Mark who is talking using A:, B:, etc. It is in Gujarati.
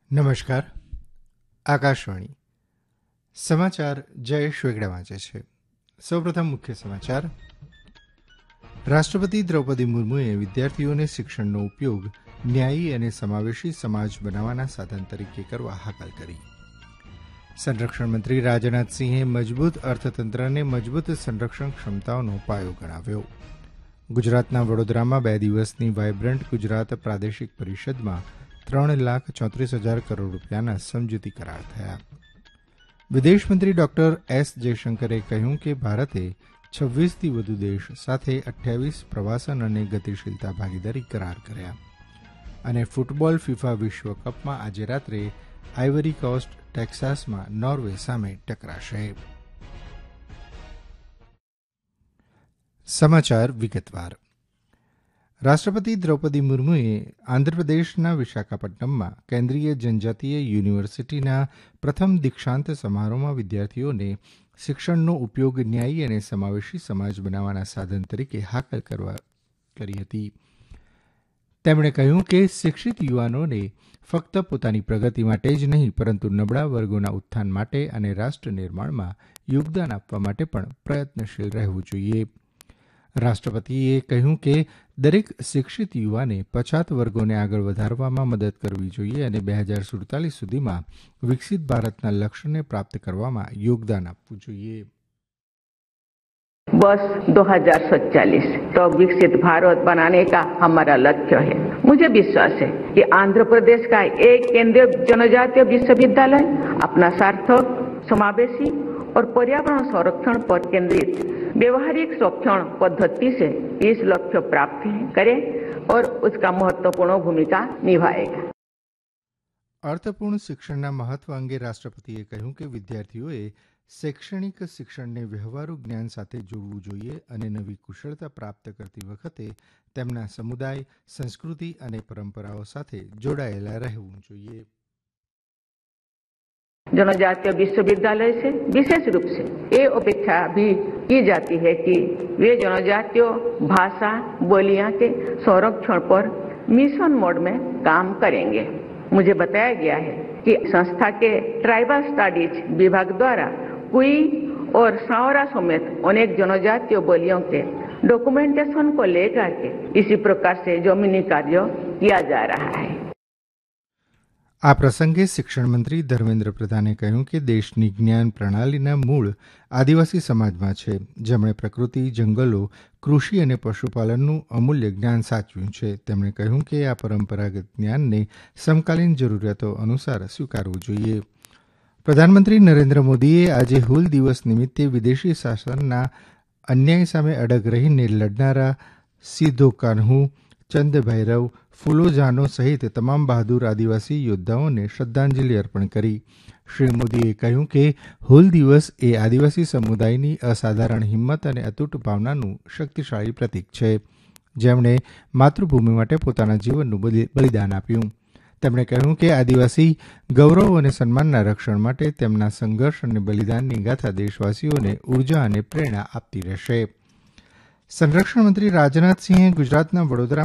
A: નમસ્કાર. આકાશવાણી સમાચાર જયેશ વેગડા વાંચે છે. સૌપ્રથમ મુખ્ય સમાચાર. રાષ્ટ્રપતિ દ્રૌપદી મુર્મુએ વિદ્યાર્થીઓને શિક્ષણનો ઉપયોગ ન્યાયી અને સમાવેશી સમાજ બનાવવાના સાધન તરીકે કરવા હાકલ કરી. સંરક્ષણ મંત્રી રાજનાથસિંહે મજબૂત અર્થતંત્રને મજબૂત સંરક્ષણ ક્ષમતાઓનો પાયો ગણાવ્યો. ગુજરાતના વડોદરામાં 2 દિવસની વાયબ્રન્ટ ગુજરાત પ્રાદેશિક પરિષદમાં 3,34,000 કરોડ રૂપિયાના સમજૂતી કરાર થયા. વિદેશમંત્રી ડોક્ટર એસ જયશંકરે કહ્યું કે ભારતે 26થી વધુ દેશ સાથે 28 પ્રવાસન અને ગતિશીલતા ભાગીદારી કરાર કર્યા. અને ફૂટબોલ ફિફા વિશ્વકપમાં આજે રાત્રે આઇવરી કોસ્ટ ટેક્સાસમાં નોર્વે સામે ટકરાશે. સમાચાર વિગતવાર. રાષ્ટ્રપતિ દ્રૌપદી મુર્મુએ આંધ્રપ્રદેશના વિશાખાપટ્ટનમમાં કેન્દ્રીય જનજાતીય યુનિવર્સિટીના પ્રથમ દીક્ષાંત સમારોહમાં વિદ્યાર્થીઓને શિક્ષણનો ઉપયોગ ન્યાયી અને સમાવેશી સમાજ બનાવવાના સાધન તરીકે હાકલ કરી હતી. તેમણે કહ્યું કે શિક્ષિત યુવાનોને ફક્ત પોતાની પ્રગતિ માટે જ નહીં પરંતુ નબળા વર્ગોના ઉત્થાન માટે અને રાષ્ટ્ર નિર્માણમાં યોગદાન આપવા માટે પણ પ્રયત્નશીલ રહેવું જોઈએ. રાષ્ટ્રપતિએ કહ્યું કે દરેક શિક્ષિત યુવાને પછાત વર્ગોને આગળ વધારવામાં મદદ કરવી જોઈએ અને 2047 સુધીમાં વિકસિત ભારતના લક્ષ્યને પ્રાપ્ત કરવામાં યોગદાન આપવું જોઈએ.
B: वर्ष 2047 तो विकसित भारत बनाने का हमारा लक्ष्य है. मुझे विश्वास है कि आंध्र प्रदेश का एक केंद्रीय जनजातीय विश्वविद्यालय अपना सार्थक, समावेशी और पर्यावरण संरक्षण पर केंद्रित व्यवहारिक शिक्षण पद्धति से इस लक्ष्य प्राप्त करे और उसका महत्वपूर्ण भूमिका निभाएगा.
A: અર્થપૂર્ણ શિક્ષણના મહત્વ અંગે રાષ્ટ્રપતિએ કહ્યું કે વિદ્યાર્થીઓએ શૈક્ષણિક શિક્ષણને વ્યવહારુ જ્ઞાન સાથે જોડવું જોઈએ અને નવી કુશળતા પ્રાપ્ત કરતી વખતે તેમના સમુદાય, સંસ્કૃતિ અને પરંપરાઓ સાથે જોડાયેલા રહેવું જોઈએ.
B: जनजातीय विश्वविद्यालय से विशेष रूप से ये अपेक्षा भी की जाती है कि वे जनजातीय भाषा बोलियां के संरक्षण पर मिशन मोड में काम करेंगे. मुझे बताया गया है कि संस्था के ट्राइबल स्टडीज विभाग द्वारा कुई और सावरा समेत अनेक जनजातीय बोलियों के डॉक्यूमेंटेशन को लेकर के इसी प्रकार से जमीनी कार्य किया जा रहा है.
A: આ પ્રસંગે શિક્ષણ મંત્રી ધર્મેન્દ્ર પ્રધાને કહ્યું કે દેશની જ્ઞાન પ્રણાલીના મૂળ આદિવાસી સમાજમાં છે, જેમણે પ્રકૃતિ, જંગલો, કૃષિ અને પશુપાલનનું અમૂલ્ય જ્ઞાન સાચવ્યું છે. તેમણે કહ્યું કે આ પરંપરાગત જ્ઞાનને સમકાલીન જરૂરિયાતો અનુસાર સ્વીકારવું જોઈએ. પ્રધાનમંત્રી નરેન્દ્ર મોદીએ આજે હૂલ દિવસ નિમિત્તે વિદેશી શાસનના અન્યાય સામે અડગ રહીને લડનારા સિધો કાન્હુ, ચંદ ભૈરવ, ફૂલો જાનો સહિત તમામ બહાદુર આદિવાસી યોદ્ધાઓને શ્રદ્ધાંજલિ અર્પણ કરી. શ્રી મોદીએ કહ્યું કે હૂલ દિવસ એ આદિવાસી સમુદાયની અસાધારણ હિંમત અને અતૂટ ભાવનાનું શક્તિશાળી પ્રતીક છે, જેમણે માતૃભૂમિ માટે પોતાના જીવનનું બલિદાન આપ્યું. તેમણે કહ્યું કે આદિવાસી ગૌરવ અને સન્માનના રક્ષણ માટે તેમના સંઘર્ષ અને બલિદાનની ગાથા દેશવાસીઓને ઉર્જા અને પ્રેરણા આપતી રહેશે. સંરક્ષણ મંત્રી રાજનાથસિંહે ગુજરાતના વડોદરા